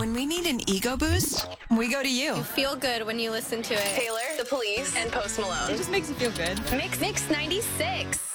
when we need an ego boost, we go to you. Feel good when you listen to it. Taylor, The Police, and Post Malone. It just makes you feel good. Mix 96.